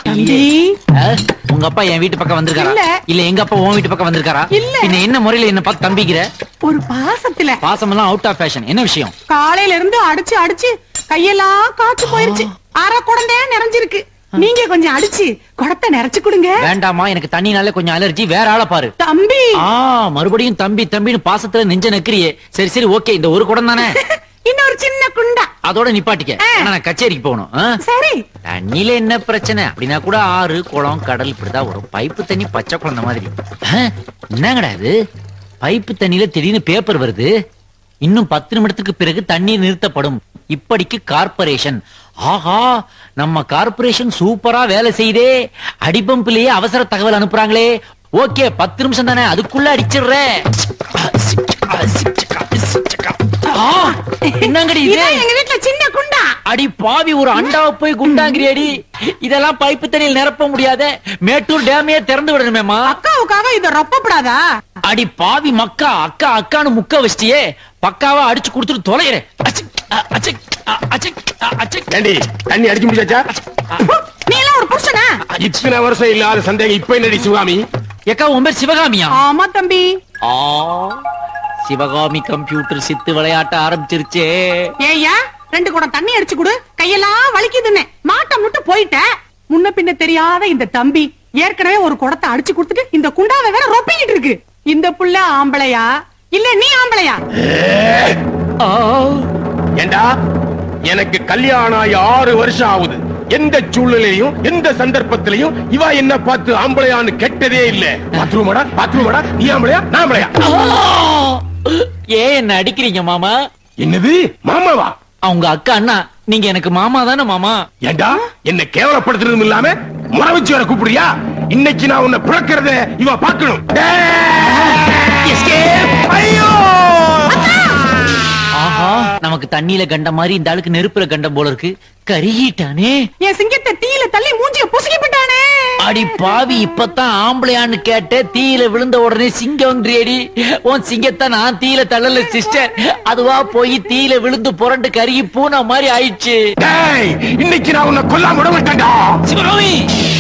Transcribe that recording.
தம்பி, உங்க அப்பா என் வீட்டு பக்கம் வந்திருக்காரா? இல்ல. இல்ல எங்க அப்பா உன் வீட்டு பக்கம் வந்திருக்காரா? இல்ல. பின்ன என்ன முறையில என்ன பார்த்து தம்பிக்கிற? ஒரு பாசத்துல பாசமெல்லாம் அவுட் ஆஃப் ஃபேஷன். என்ன விஷயம்? காலையில இருந்து அடிச்சு அடிச்சு கையெல்லாம் காய்ச்சி போயிருச்சு. அரை குடந்தே நிறைஞ்சிருக்கு. நீங்க கொஞ்சம் அடிச்சு குடத்தை நிறைச்சு கொடுங்க. வேண்டாமா, எனக்கு தண்ணினால கொஞ்சம் அலர்ஜி. வேற ஆளை பாரு. தம்பி, மறுபடியும் தம்பி தம்பின்னு பாசத்துல நெஞ்ச நெக்கிறியே. சரி சரி, ஓகே, இந்த ஒரு குடம் தானே. இன்னொரு சின்ன குண்டா அதோட நிப்பாட்டிக்க. ஆனா நான் கச்சேரிக்கு போகணும். சரி. தண்ணியில என்ன பிரச்சனை? அப்படின்னா கூட ஆறு குளம் கடல் இப்படிதான் வரும். பைப்பு தண்ணி பச்சை குழந்தை மாதிரி. என்னங்கடா இது? பைப்பு தண்ணியில திடீர்னு பேப்பர் வருது. இன்னும் 10 நிமிடத்துக்கு பிறகு தண்ணீர் நிறுத்தப்படும். இப்படிக்கு கார்பரேஷன். ஆஹா, நம்ம கார்பரேஷன் சூப்பரா வேலை செய்தே. அடிபம்பிலேயே அவசர தகவல் அனுப்புறாங்களே. ஓகே, 10 நிமிஷம் தானே, அதுக்குள்ள அடிச்சிடுறேன். என்னங்கடி இது? எங்க வீட்டுல சின்ன குண்டா. அடி பாவி, ஒரு அண்டாவை போய் குண்டாங்கிறியடி. இதெல்லாம் பைப்பு தண்ணியில் நிரப்ப முடியாத. மேட்டூர் டேமையே திறந்து விடணுமேமா. அக்காவுக்காக இத ரொப்பப்படாதா? அடி பாவி மக்கா, அக்கா அக்கான்னு முக்க வச்சிட்டியே. பக்காவா அடிச்சு கொடுத்துட்டு தொலைகிறேன். தண்ணி அடிக்க முடியாச்சா? நீ எல்லாம் ஒரு புருஷனா? இத்தனை வருஷம் இல்லாத சந்தேகம் இப்ப என்னடி சிவகாமி? ஏக்கா, உன் பேர் சிவகாமியா? ஆமா தம்பி. சிவகாமி கம்ப்யூட்டர் சித்து விளையாட்ட ஆரம்பிச்சிருச்சே. ஏய்யா, 2 குடம் தண்ணி அடிச்சு கொடு. கையெல்லாம் வலிக்குதுன்னு மாட்ட முட்டு போயிட்ட. முன்ன பின்ன தெரியாத இந்த தம்பி ஏற்கனவே ஒரு குடத்தை அடிச்சு கொடுத்துட்டு இந்த குண்டாவை வேற ரொப்பிக்கிட்டு இருக்கு. இந்த புள்ள ஆம்பளையா இல்ல நீ ஆம்பளையா? ஏண்டா, எனக்கு கல்யாணம் ஆகி 6 வருஷம் ஆகுது. எந்த சூழ்நிலையும் எந்த சந்தர்ப்பத்திலையும் இவ என்ன பார்த்து ஆம்பளையான்னு கெட்டதே இல்ல. பாத்ரூமடா, நீ ஆம்பளையா நான் ஆம்பளையா? ஏன் என்ன அடிக்கிறீங்க மாமா? என்னது மாமாவா? அவங்க அக்கா அண்ணா, நீங்க எனக்கு மாமா தானே மாமா? ஏண்டா, என்ன கேவலப்படுத்துறதும் இல்லாம முறை வச்சு வர கூப்பிடுறியா? இன்னைக்கு நான் உன்னை பிளக்கிறத இவ பார்க்கணும். ஐயோ! ஆஹா, நமக்கு தண்ணியில கண்ட மாதிரி இந்த ஆளுக்கு நெருப்புல கண்டம் போல இருக்கு. கருகிட்டானே. என் சிங்கத்தை தீயில தள்ளி மூஞ்சிய புசுக்கி விட்டானே. அடி பாவி, இப்பதான் ஆம்பளையான்னு கேட்ட. தீயில விழுந்த உடனே சிங்கம் ரேடி. உன் சிங்கத்தை நான் தீயில தள்ளல சிஸ்டர். அதுவா போய் தீயில விழுந்து புரண்டு கருகி பூனை மாதிரி ஆயிடுச்சு. இன்னைக்கு நான் உன்னை கொல்லாம விட மாட்டேன்டா. சிவகாமி,